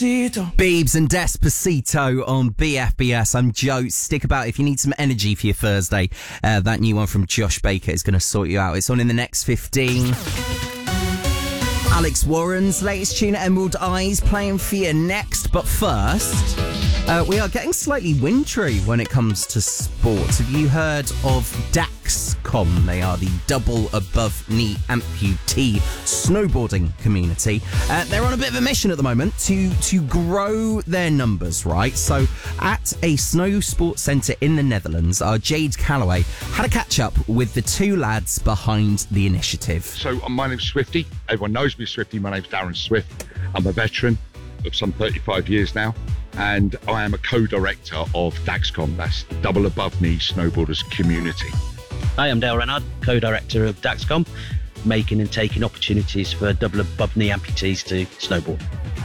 Despacito. Biebs and Despacito on BFBS. I'm Joe. Stick about if you need some energy for your Thursday. That new one from Josh Baker is going to sort you out. It's on in the next 15. Alex Warren's latest tune, Emerald Eyes, playing for you next. But first, we are getting slightly wintry when it comes to sports. Have you heard of Daxcom? They are the double above knee amputee snowboarding community. They're on a bit of a mission at the moment to grow their numbers, right? So at a snow sports centre in the Netherlands, our Jade Calloway had a catch up with the two lads behind the initiative. So my name's Swifty. Everyone knows me as Swifty. My name's Darren Swift. I'm a veteran of some 35 years now, and I am a co-director of Daxcom. That's the double above knee snowboarders community. Hi, I'm Dale Renard, co-director of Daxcom, making and taking opportunities for double above knee amputees to snowboard.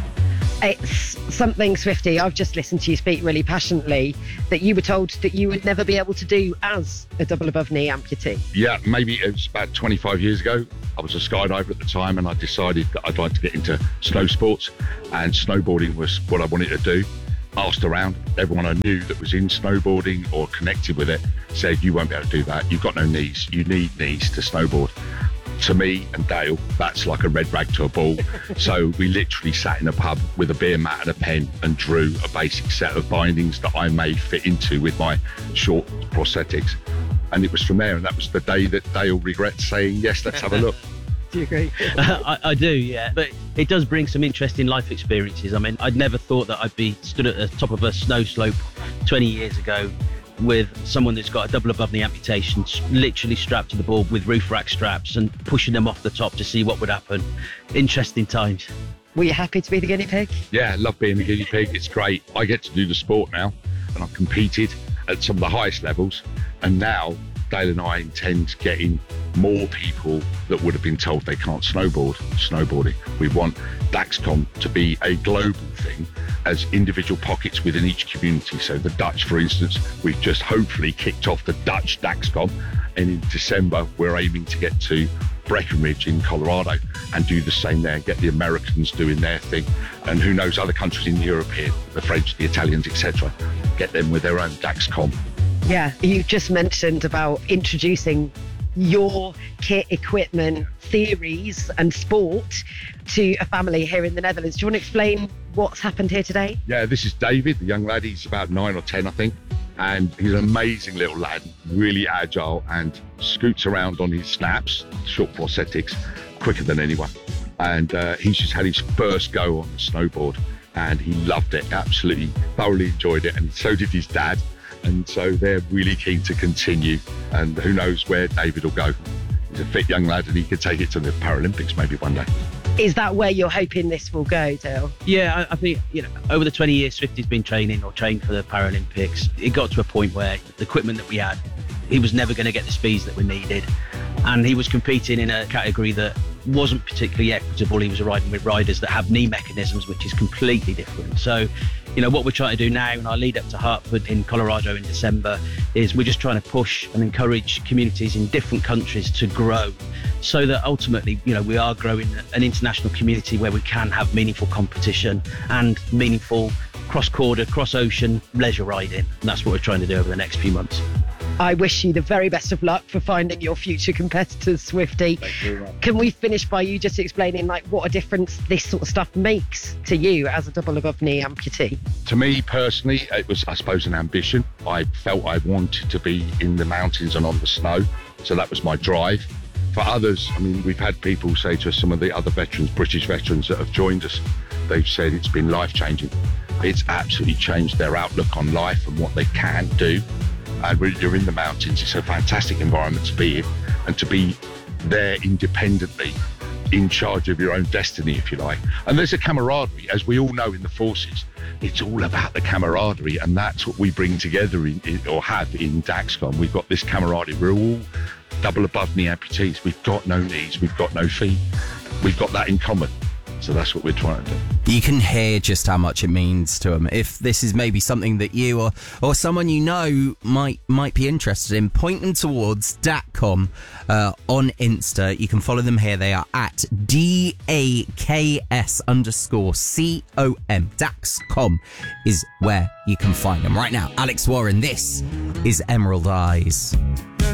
It's something, Swifty, I've just listened to you speak really passionately, that you were told that you would never be able to do as a double above knee amputee. Yeah, maybe it was about 25 years ago. I was a skydiver at the time, and I decided that I'd like to get into snow sports, and snowboarding was what I wanted to do. Asked around, everyone I knew that was in snowboarding or connected with it said, you won't be able to do that. You've got no knees. You need knees to snowboard. To me and Dale, that's like a red rag to a bull. So we literally sat in a pub with a beer mat and a pen and drew a basic set of bindings that I made fit into with my short prosthetics. And it was from there, and that was the day that Dale regrets saying, yes, let's have a look. Do you agree? I do, yeah. But it does bring some interesting life experiences. I mean, I'd never thought that I'd be stood at the top of a snow slope 20 years ago with someone that's got a double above knee amputation, literally strapped to the board with roof rack straps and pushing them off the top to see what would happen. Interesting times. Were you happy to be the guinea pig? Yeah, I love being the guinea pig. It's great. I get to do the sport now, and I've competed at some of the highest levels. And now Dale and I intend getting more people that would have been told they can't snowboarding. We want Daxcom to be a global thing, as individual pockets within each community. So the Dutch, for instance, we've just hopefully kicked off the Dutch Daxcom, and in December we're aiming to get to Breckenridge in Colorado and do the same there, get the Americans doing their thing, and who knows, other countries in Europe here, the French, the Italians, etc., get them with their own Daxcom. Yeah, you just mentioned about introducing your kit, equipment, theories and sport to a family here in the Netherlands. Do you want to explain what's happened here today? Yeah, this is David, the young lad. He's about 9 or 10, I think. And he's an amazing little lad, really agile, and scoots around on his snaps, short prosthetics, quicker than anyone. And he's just had his first go on the snowboard, and he loved it, absolutely, thoroughly enjoyed it. And so did his dad. And so they're really keen to continue, and who knows where David will go. He's a fit young lad, and he could take it to the Paralympics maybe one day. Is that where you're hoping this will go, Dale? Yeah, I think, over the 20 years Swifty's been trained for the Paralympics, it got to a point where the equipment that we had, he was never going to get the speeds that were needed. And he was competing in a category that wasn't particularly equitable. He was riding with riders that have knee mechanisms, which is completely different. So, what we're trying to do now in our lead up to Hartford in Colorado in December is we're just trying to push and encourage communities in different countries to grow, so that ultimately, we are growing an international community where we can have meaningful competition and meaningful cross-border, cross-ocean leisure riding. And that's what we're trying to do over the next few months. I wish you the very best of luck for finding your future competitors, Swifty. Thank you. Can we finish by you just explaining what a difference this sort of stuff makes to you as a double above knee amputee? To me personally, it was, I suppose, an ambition. I felt I wanted to be in the mountains and on the snow, so that was my drive. For others, we've had people say to us, some of the other veterans, British veterans that have joined us, they've said it's been life-changing. It's absolutely changed their outlook on life and what they can do. And when you're in the mountains, it's a fantastic environment to be in, and to be there independently, in charge of your own destiny, if you like. And there's a camaraderie, as we all know in the forces. It's all about the camaraderie, and that's what we bring together or have in Daxcom. We've got this camaraderie. We're all double above knee amputees. We've got no knees, we've got no feet. We've got that in common. So that's what we're trying to do. You can hear just how much it means to them. If this is maybe something that you or someone you know might be interested in, point them towards Datcom on Insta. You can follow them here. They are at DAKS_COM. Daxcom is where you can find them right now. Alex Warren, this is Emerald Eyes.